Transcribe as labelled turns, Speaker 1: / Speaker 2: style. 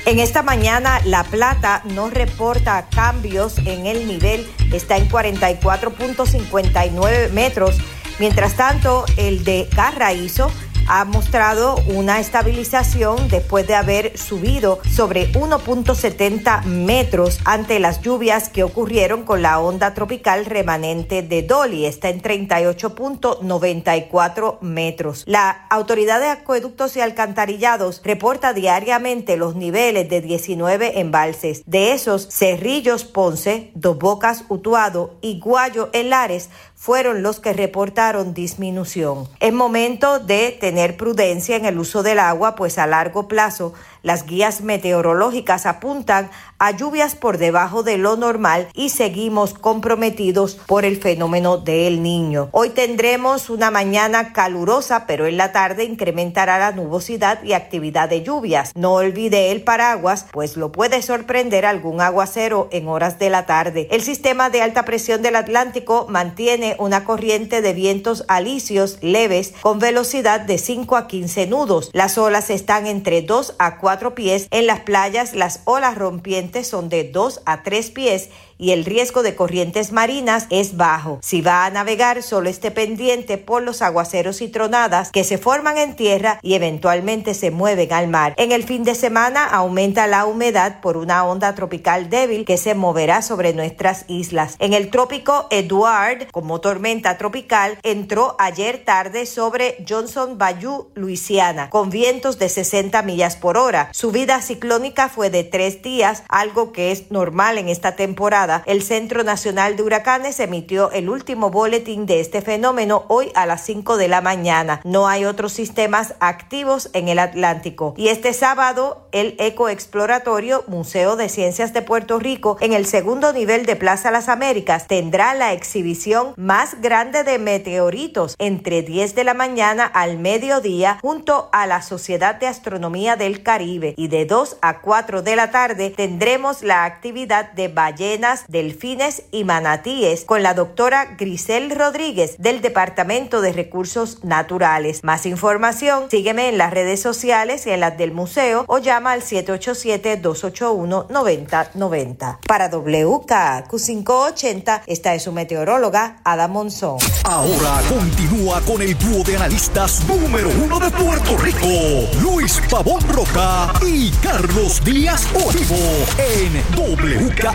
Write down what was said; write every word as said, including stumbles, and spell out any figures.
Speaker 1: En esta mañana, La Plata no reporta cambios en el nivel, está en cuarenta y cuatro punto cincuenta y nueve metros. Mientras tanto, el de Carraízo ha mostrado una estabilización después de haber subido sobre uno punto setenta metros ante las lluvias que ocurrieron con la onda tropical remanente de Dolly. Está en treinta y ocho punto noventa y cuatro metros. La Autoridad de Acueductos y Alcantarillados reporta diariamente los niveles de diecinueve embalses. De esos, Cerrillos Ponce, Dos Bocas Utuado y Guayo en Lares fueron los que reportaron disminución. Es momento de tener prudencia en el uso del agua, pues a largo plazo las guías meteorológicas apuntan a lluvias por debajo de lo normal y seguimos comprometidos por el fenómeno del Niño. Hoy tendremos una mañana calurosa, pero en la tarde incrementará la nubosidad y actividad de lluvias. No olvide el paraguas, pues lo puede sorprender algún aguacero en horas de la tarde. El sistema de alta presión del Atlántico mantiene una corriente de vientos alisios leves con velocidad de cinco a quince nudos. Las olas están entre dos a cuatro pies. En las playas, las olas rompientes son de dos a tres pies y el riesgo de corrientes marinas es bajo. Si va a navegar, solo esté pendiente por los aguaceros y tronadas que se forman en tierra y eventualmente se mueven al mar. En el fin de semana aumenta la humedad por una onda tropical débil que se moverá sobre nuestras islas. En el trópico Edward, como tormenta tropical, entró ayer tarde sobre Johnson Bayou, Luisiana, con vientos de sesenta millas por hora. Su vida ciclónica fue de tres días, algo que es normal en esta temporada. El Centro Nacional de Huracanes emitió el último boletín de este fenómeno hoy a las cinco de la mañana. No hay otros sistemas activos en el Atlántico. Y este sábado, el Ecoexploratorio Museo de Ciencias de Puerto Rico, en el segundo nivel de Plaza Las Américas, tendrá la exhibición más grande de meteoritos entre diez de la mañana al mediodía junto a la Sociedad de Astronomía del Caribe. Y de dos a cuatro de la tarde tendremos la actividad de ballenas, delfines y manatíes con la doctora Grisel Rodríguez del Departamento de Recursos Naturales. Más información, sígueme en las redes sociales y en las del museo o llama al siete ocho siete, dos ocho uno, nueve cero nueve cero. Para W K A Q quinientos ochenta, esta es su meteoróloga Ada Monzón.
Speaker 2: Ahora continúa con el dúo de analistas número uno de Puerto Rico, Luis Pavón Roca y Carlos Díaz Olivo en W K A.